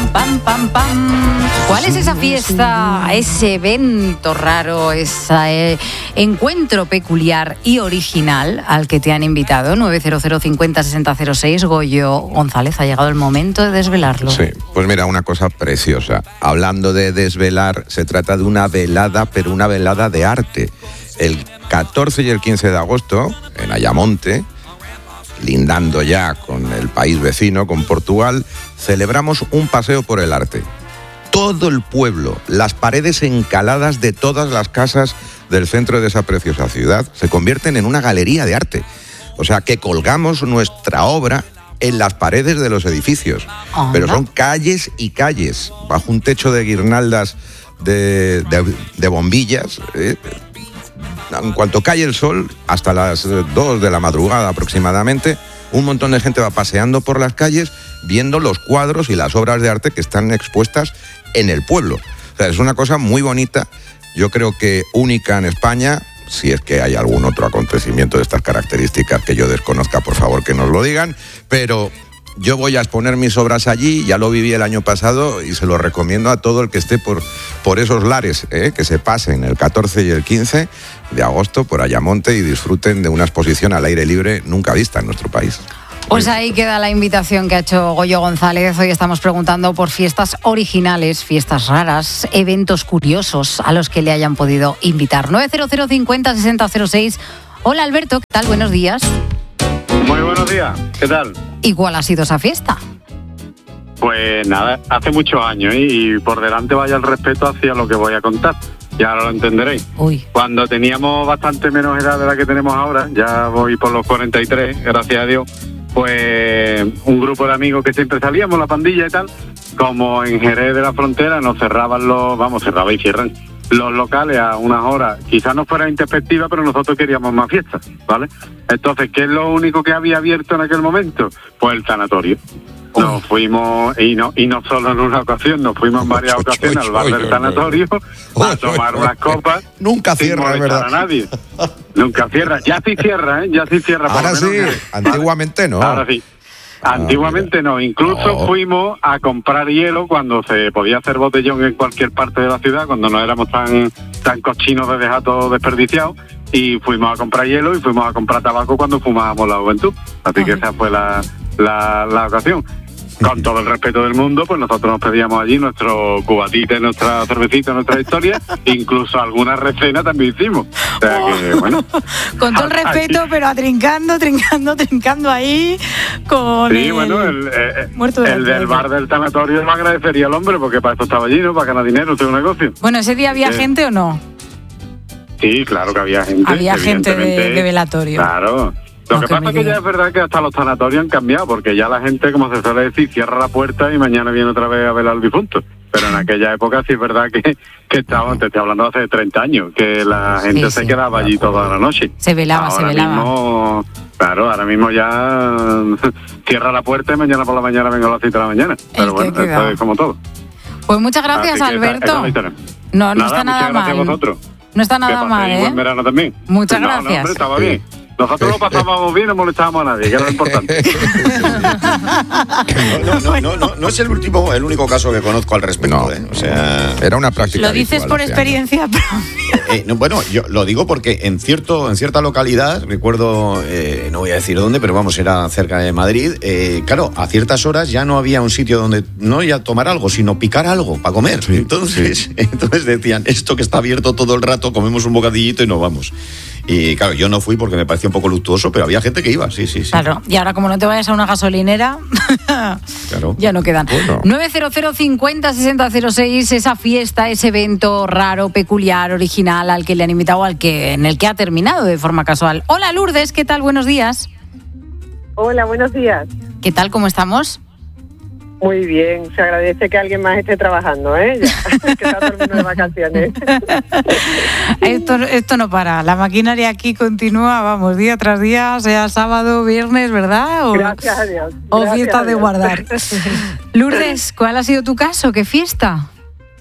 pam, pam, pam. ¿Cuál es esa fiesta, ese evento raro, ese encuentro peculiar y original al que te han invitado? 900 50 60 06. Goyo González, ha llegado el momento de desvelarlo. Sí, pues mira, una cosa preciosa. Hablando de desvelar, se trata de una velada, pero una velada de arte. El 14 y el 15 de agosto, en Ayamonte, lindando ya con el país vecino, con Portugal, celebramos un paseo por el arte. Todo el pueblo, las paredes encaladas de todas las casas del centro de esa preciosa ciudad, se convierten en una galería de arte. O sea, que colgamos nuestra obra en las paredes de los edificios. Pero son calles y calles, bajo un techo de guirnaldas de bombillas. En cuanto cae el sol, hasta las 2 de la madrugada aproximadamente, un montón de gente va paseando por las calles viendo los cuadros y las obras de arte que están expuestas en el pueblo. O sea, es una cosa muy bonita, yo creo que única en España. Si es que hay algún otro acontecimiento de estas características que yo desconozca, por favor que nos lo digan, pero yo voy a exponer mis obras allí, ya lo viví el año pasado y se lo recomiendo a todo el que esté por esos lares, que se pasen el 14 y el 15 de agosto por Ayamonte y disfruten de una exposición al aire libre nunca vista en nuestro país. Pues ahí queda la invitación que ha hecho Goyo González. Hoy estamos preguntando por fiestas originales, fiestas raras, eventos curiosos a los que le hayan podido invitar. 900 50 60 06. Hola Alberto, ¿qué tal? Buenos días. Muy buenos días, ¿qué tal? ¿Y cuál ha sido esa fiesta? Pues nada, hace muchos años y por delante vaya el respeto hacia lo que voy a contar. Ya lo entenderéis. Uy. Cuando teníamos bastante menos edad de la que tenemos ahora, ya voy por los 43, gracias a Dios, pues un grupo de amigos que siempre salíamos, la pandilla y tal, como en Jerez de la Frontera nos cerraban cerraba y cierran los locales a unas horas, quizás no fuera introspectiva, pero nosotros queríamos más fiestas, ¿vale? Entonces, ¿qué es lo único que había abierto en aquel momento? Pues el tanatorio. Nos fuimos, y no solo en una ocasión, nos fuimos en varias ocasiones al bar del tanatorio a tomar unas copas. Nunca cierra, sin ¿verdad? a nadie. Nunca cierra. Ya sí cierra, ¿eh? Ya sí cierra. Ahora sí, antiguamente no. Ahora sí. Antiguamente no, incluso fuimos a comprar hielo cuando se podía hacer botellón en cualquier parte de la ciudad, cuando no éramos tan cochinos de dejar todo desperdiciado, y fuimos a comprar hielo y fuimos a comprar tabaco cuando fumábamos la juventud. Así que esa fue la ocasión. Con todo el respeto del mundo, pues nosotros nos pedíamos allí nuestro cubatita, nuestra cervecita, nuestra historia, incluso alguna recena también hicimos. O sea que, bueno. Con todo el respeto, pero trincando ahí con sí, bueno, el del bar del tanatorio lo agradecería al hombre, porque para eso estaba allí, ¿no? Para ganar dinero, hacer un negocio. Bueno, ¿ese día había gente o no? Sí, claro que había gente. Había gente de velatorio. Claro. Lo que pasa es que ya es verdad que hasta los sanatorios han cambiado, porque ya la gente, como se suele decir, cierra la puerta y mañana viene otra vez a velar al difunto. Pero en aquella época sí es verdad que estábamos, te estoy hablando hace 30 años, que la gente se quedaba allí toda la noche. Se velaba. Ahora mismo ya cierra la puerta y mañana por la mañana vengo a las 7 de la mañana. Pero bueno, esto es como todo. Pues muchas gracias, Alberto. No está nada mal. Gracias a vosotros. No está nada mal, buen verano también. Muchas gracias. No, hombre, estaba bien. Nosotros lo pasábamos bien, no molestábamos a nadie, que era lo importante. No es el único caso que conozco al respecto. No. O sea, era una práctica. Lo dices por experiencia propia. Bueno, yo lo digo porque en cierta localidad, recuerdo, no voy a decir dónde, pero vamos, era cerca de Madrid, claro, a ciertas horas ya no había un sitio donde no ya tomar algo, sino picar algo para comer. Sí, entonces decían, esto que está abierto todo el rato, comemos un bocadillito y nos vamos. Y claro, yo no fui porque me parecía un poco luctuoso, pero había gente que iba, sí. Claro, y ahora como no te vayas a una gasolinera, claro, ya no quedan. Bueno. 900 50 60 06, esa fiesta, ese evento raro, peculiar, original, al que le han invitado, en el que ha terminado de forma casual. Hola Lourdes, ¿qué tal? Buenos días. Hola, buenos días. ¿Qué tal? ¿Cómo estamos? Muy bien, se agradece que alguien más esté trabajando, ¿eh? Ya, que está todo el mundo de vacaciones. Esto no para, la maquinaria aquí continúa, vamos, día tras día, sea sábado, viernes, ¿verdad? Gracias a Dios. O fiesta de guardar. Lourdes, ¿cuál ha sido tu caso? ¿Qué fiesta?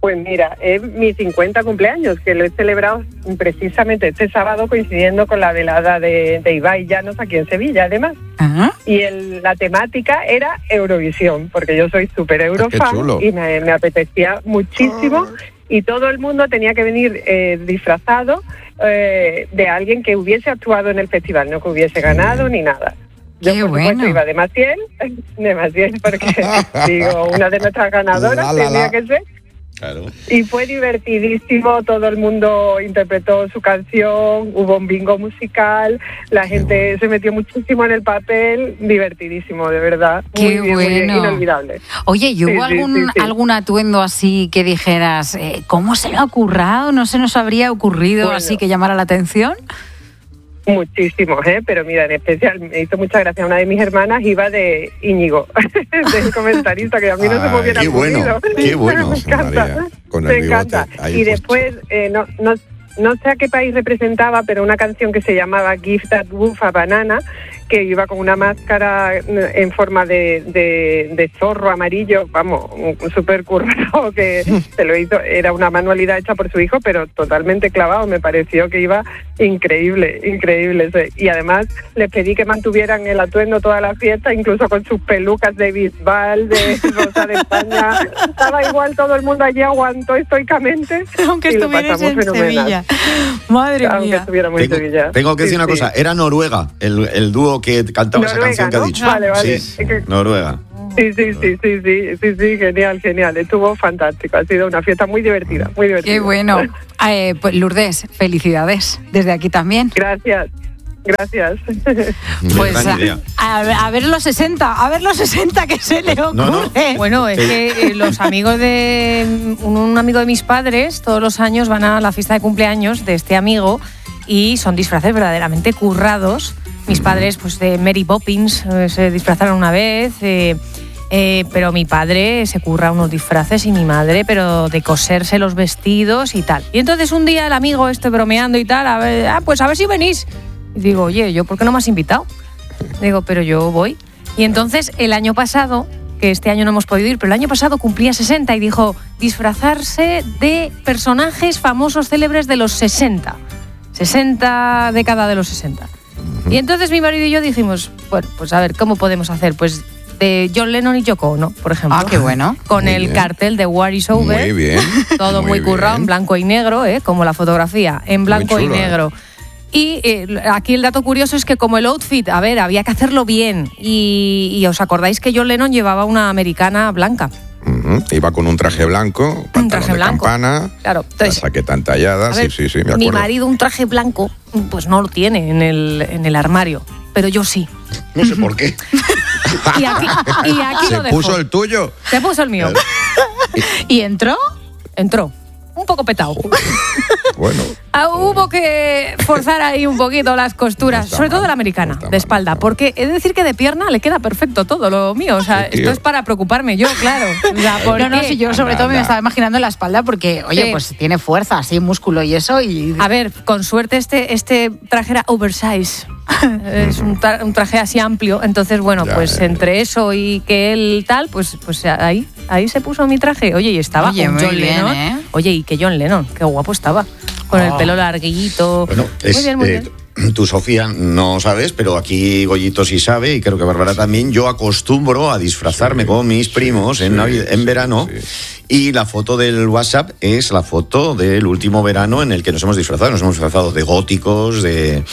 Pues mira, es mi 50 cumpleaños, que lo he celebrado precisamente este sábado, coincidiendo con la velada de Ibai Llanos aquí en Sevilla, además. Ajá. Y la temática era Eurovisión, porque yo soy súper eurofan y me apetecía muchísimo. Y todo el mundo tenía que venir disfrazado de alguien que hubiese actuado en el festival, no que hubiese ganado ni nada. Yo, por supuesto, iba de Maciel, porque digo, una de nuestras ganadoras tenía que ser. Claro. Y fue divertidísimo, todo el mundo interpretó su canción, hubo un bingo musical, la gente se metió muchísimo en el papel, divertidísimo, de verdad. Qué muy bueno. Inolvidable. Oye, ¿y hubo algún atuendo así que dijeras, ¿cómo se le ha ocurrido? ¿No se nos habría ocurrido así que llamara la atención? Muchísimos, pero mira, en especial me hizo mucha gracia una de mis hermanas, iba de Íñigo, del comentarista, que a mí no se me hubiera ocurrido. Qué bueno, me encanta, María, con me el encanta. Y después, no sé a qué país representaba, pero una canción que se llamaba Give That Wolf a Banana, que iba con una máscara en forma de zorro amarillo, vamos, súper currado, que se lo hizo, era una manualidad hecha por su hijo, pero totalmente clavado, me pareció que iba increíble. Y además les pedí que mantuvieran el atuendo toda la fiesta, incluso con sus pelucas de Bisbal, de Rosa de España, estaba igual, todo el mundo allí aguantó estoicamente. Aunque estuvieras en Sevilla. Madre mía. Aunque estuviéramos en Sevilla. Tengo que decir una cosa, era Noruega, el dúo que cantaba Noruega, esa canción, ¿no? Que ha dicho. Vale. Sí, Noruega. Sí, genial. Estuvo fantástico. Ha sido una fiesta muy divertida. Qué bueno. Pues Lourdes, felicidades desde aquí también. Gracias. Pues a ver los 60 que se le ocurre. No. Bueno, es que los amigos de un amigo de mis padres todos los años van a la fiesta de cumpleaños de este amigo y son disfraces verdaderamente currados. Mis padres, pues de Mary Poppins, se disfrazaron una vez, pero mi padre se curra unos disfraces y mi madre, pero de coserse los vestidos y tal. Y entonces un día el amigo bromeando y tal, pues a ver si venís. Y digo, oye, ¿yo por qué no me has invitado? Digo, pero yo voy. Y entonces el año pasado, que este año no hemos podido ir, pero el año pasado cumplía 60 y dijo, disfrazarse de personajes famosos célebres de los 60 década de los 60. Y entonces mi marido y yo dijimos, bueno, pues a ver, ¿cómo podemos hacer? Pues de John Lennon y Yoko Ono, por ejemplo. Ah, qué bueno. Con el cartel de War is Over. Muy bien. Todo muy currado, en blanco y negro, como la fotografía, en blanco y negro. Y aquí el dato curioso es que como el outfit, a ver, había que hacerlo bien. Y os acordáis que John Lennon llevaba una americana blanca. Iba con un traje blanco, pantalón de campana, claro. Entonces, la chaqueta entallada, ver, sí, me acuerdo. Mi marido un traje blanco, pues no lo tiene en el armario, pero yo sí. No sé por qué. Y aquí ¿Se lo dejo. puso el tuyo? Se puso el mío. ¿Y entró? Entró. Un poco petado. Bueno. Hubo que forzar ahí un poquito las costuras, sobre todo la americana, de espalda, porque he de decir que de pierna le queda perfecto todo lo mío. O sea, esto es para preocuparme yo, claro. O sea, no, si yo sobre todo me estaba imaginando la espalda porque, oye, pues tiene fuerza, así, músculo y eso. Y a ver, con suerte este traje era oversize. Es un traje así amplio, entonces bueno, pues entre eso y que él tal, pues ahí se puso mi traje. Oye, y estaba con John Lennon. Oye, y que John Lennon, qué guapo estaba. Con el pelo larguito. Bueno, muy bien. Tú, Sofía, no sabes, pero aquí Goyito sí sabe, y creo que Bárbara también. Yo acostumbro a disfrazarme con mis primos en verano. Y la foto del WhatsApp es la foto del último verano en el que nos hemos disfrazado. Nos hemos disfrazado de góticos, de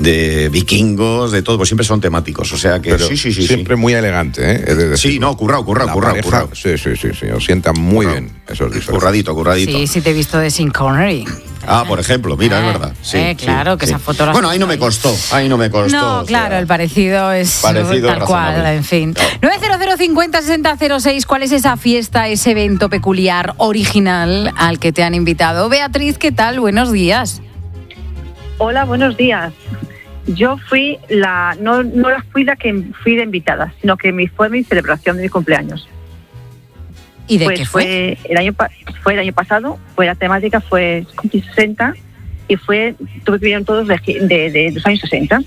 vikingos, de todo. Pues siempre son temáticos. O sea que pero sí. Siempre muy elegante, ¿eh? Es decir, sí, no, currado. Sí. Os sientan muy bien esos disfraces. Curradito. Sí, te he visto de Sean Connery. Por ejemplo, mira, es verdad. Sí, claro, que esa foto... Bueno, ahí no me costó. No, claro, el parecido es tal cual, en fin. Claro. 900506006, ¿cuál es esa fiesta, ese evento peculiar, original al que te han invitado? Beatriz, ¿qué tal? Buenos días. Hola, buenos días. Yo fui no fui la que fui de invitada, sino que fue mi celebración de mi cumpleaños. ¿Y de qué fue? Fue el año pasado, la temática fue 60 y tuve que vivir todos de los años 60.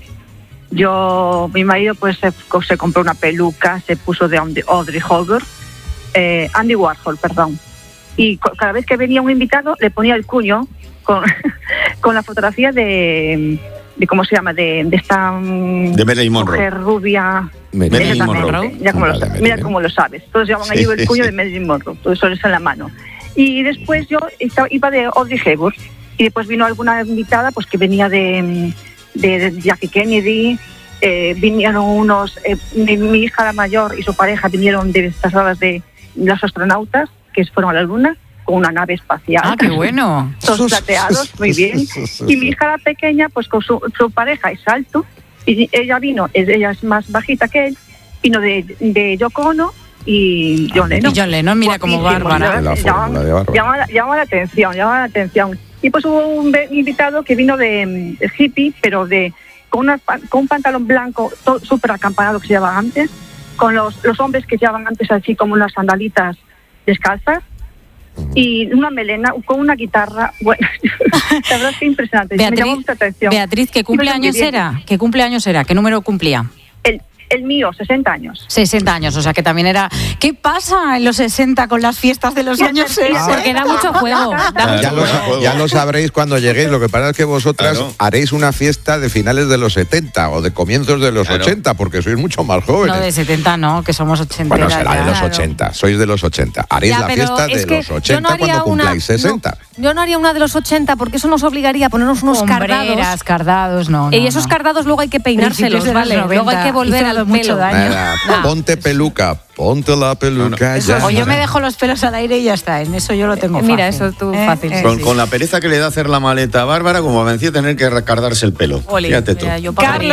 Mi marido pues se compró una peluca, se puso de Audrey Hepburn, Andy Warhol, perdón. y cada vez que venía un invitado le ponía el cuño con la fotografía de ¿cómo se llama? De esta de Marilyn Monroe. Mujer rubia. Marilyn Monroe. Mira cómo lo sabes. Todos llevaban allí el cuño de Marilyn Monroe, todo eso en la mano. Y después yo iba de Audrey Hepburn, y después vino alguna invitada pues que venía de Jackie Kennedy, vinieron unos, mi hija la mayor y su pareja vinieron de estas horas de los astronautas que fueron a la Luna con una nave espacial. ¡Ah, qué bueno! Todos plateados, muy bien. Y mi hija la pequeña pues con su pareja es alto, y ella es más bajita que él, vino de Yoko Ono y John Lennon. Y John Lennon, mira como Bárbara. Llama la atención. Y pues hubo un invitado que vino de hippie, pero con un pantalón blanco súper acampanado que se llevaba antes, con los hombres que llevaban antes así como unas sandalitas descalzas, y una melena con una guitarra. Bueno, la verdad es que impresionante. Me llamó mucha atención. Beatriz, ¿qué cumpleaños era? ¿Qué cumpleaños era? ¿Qué número cumplía? El mío, 60 años. 60 años, o sea que también era... ¿Qué pasa en los 60 con las fiestas de los años 60? Porque da mucho juego. Ya lo sabréis cuando lleguéis. Lo que pasa es que vosotras haréis una fiesta de finales de los 70 o de comienzos de los 80, porque sois mucho más jóvenes. No, de 70 no, que somos 80. Bueno, será de los 80, sois de los 80. Haréis la fiesta de los 80 cuando cumpláis 60. Yo no haría una de los 80 porque eso nos obligaría a ponernos unos cardados, no. Y esos cardados luego hay que peinárselos, ¿vale? Luego hay que volver al mucho daño. Ponte peluca, ponte la peluca ya. O yo me dejo los pelos al aire y ya está. En eso yo lo tengo fácil. Mira, eso tú fácil. Con la pereza que le da hacer la maleta a Bárbara, como vencí a tener que recardarse el pelo. Oli, fíjate tú. Mira,